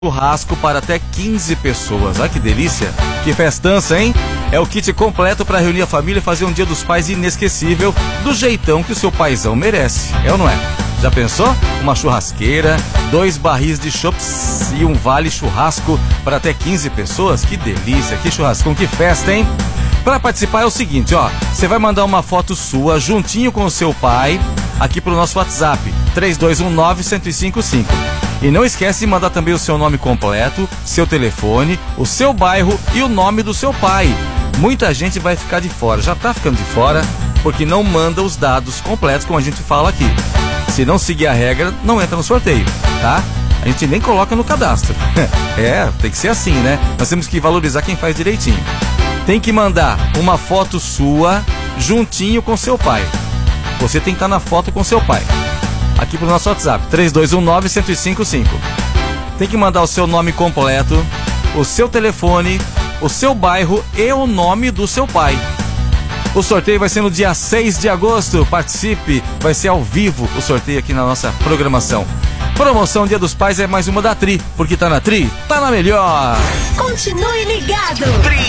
churrasco para até 15 pessoas. Olha que delícia, que festança, hein? É o kit completo para reunir a família e fazer um Dia dos Pais inesquecível, do jeitão que o seu paizão merece. É ou não é? Já pensou? Uma churrasqueira, 2 barris de chopps e um vale churrasco para até 15 pessoas? Que delícia, que churrascão, que festa, hein? Para participar é o seguinte, ó, você vai mandar uma foto sua juntinho com o seu pai aqui pro nosso WhatsApp, 3219-1055. E não esquece de mandar também o seu nome completo, seu telefone, o seu bairro e o nome do seu pai. Muita gente vai ficar de fora, já tá ficando de fora, porque não manda os dados completos, como a gente fala aqui. Se não seguir a regra, não entra no sorteio, tá? A gente nem coloca no cadastro. Tem que ser assim, né? Nós temos que valorizar quem faz direitinho. Tem que mandar uma foto sua juntinho com seu pai. Você tem que estar na foto com seu pai. Aqui pro nosso WhatsApp, 3219-1055. Tem que mandar o seu nome completo, o seu telefone, o seu bairro e o nome do seu pai. O sorteio vai ser no dia 6 de agosto. Participe, vai ser ao vivo o sorteio aqui na nossa programação. Promoção Dia dos Pais é mais uma da Tri, porque tá na Tri, tá na melhor. Continue ligado. Tri.